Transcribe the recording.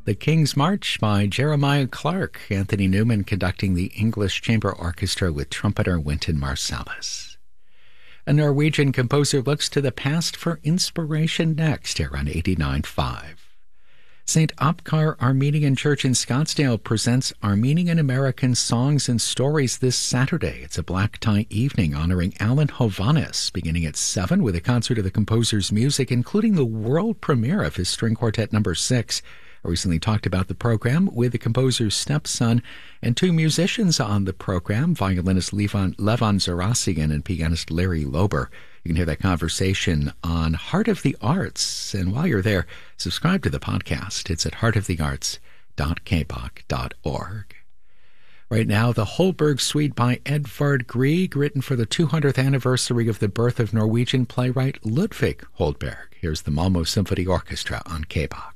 The King's March by Jeremiah Clark, Anthony Newman conducting the English Chamber Orchestra with trumpeter Wynton Marsalis. A Norwegian composer looks to the past for inspiration next here on 89.5. St. Oppkar Armenian Church in Scottsdale presents Armenian American Songs and Stories this Saturday. It's a black tie evening honoring Alan Hovhannes, beginning at 7 with a concert of the composer's music, including the world premiere of his string quartet number 6. I recently talked about the program with the composer's stepson and two musicians on the program, violinist Levan Zarassian and pianist Larry Lober. You can hear that conversation on Heart of the Arts. And while you're there, subscribe to the podcast. It's at heartofthearts.kbach.org. Right now, the Holberg Suite by Edvard Grieg, written for the 200th anniversary of the birth of Norwegian playwright Ludvig Holberg. Here's the Malmö Symphony Orchestra on Kbach.